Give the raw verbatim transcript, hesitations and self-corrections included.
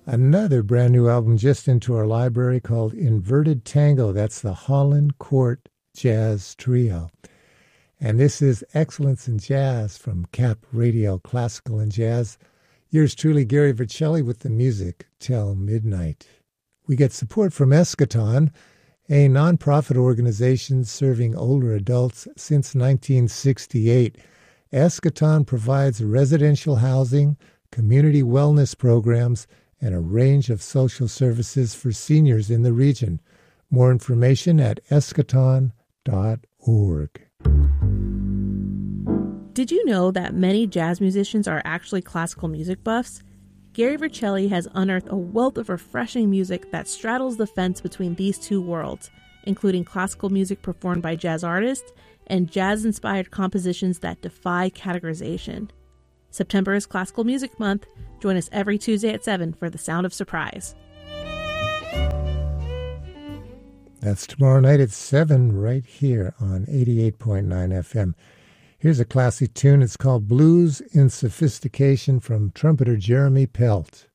Another brand new album just into our library called Inverted Tango. That's the Holland Court Jazz Trio. And this is Excellence in Jazz from Cap Radio, Classical and Jazz. Yours truly, Gary Vercelli, with the music till midnight. We get support from Eschaton, a nonprofit organization serving older adults since nineteen sixty-eight. Eschaton provides residential housing, community wellness programs, and a range of social services for seniors in the region. More information at eschaton dot org. Did you know that many jazz musicians are actually classical music buffs? Gary Vercelli has unearthed a wealth of refreshing music that straddles the fence between these two worlds, including classical music performed by jazz artists and jazz-inspired compositions that defy categorization. September is Classical Music Month. Join us every Tuesday at seven for The Sound of Surprise. That's tomorrow night at seven right here on eighty-eight point nine F M. Here's a classy tune. It's called Blues in Sophistication from trumpeter Jeremy Pelt.